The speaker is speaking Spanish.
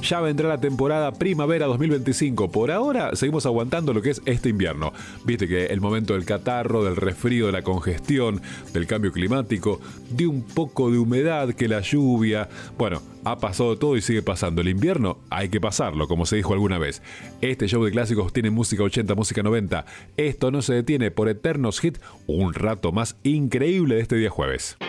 ya vendrá la temporada primavera 2025. Por ahora seguimos aguantando lo que es este invierno. Viste que el momento del catarro, del resfrío, de la congestión, del cambio climático, de un poco de humedad, que la lluvia... Bueno, ha pasado todo y sigue pasando. El invierno hay que pasarlo, como se dijo alguna vez. Este show de clásicos tiene música 80, música 90. Esto no se detiene por eternos hits. Un rato más increíble de este día jueves.